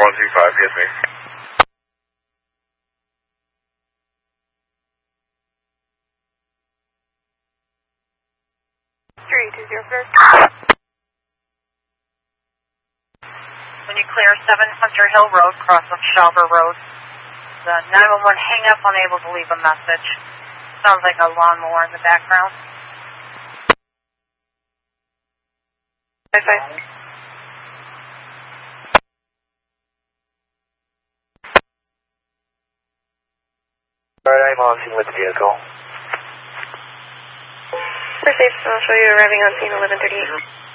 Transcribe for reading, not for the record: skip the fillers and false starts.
125, yes, me. When you clear 7 Hunter Hill Road, cross of Shelver Road, the 911 hang up, unable to leave a message. Sounds like a lawnmower in the background. Bye-bye. Alright, I'm on scene with the vehicle. We're safe, so I'll show you arriving on scene 11:38.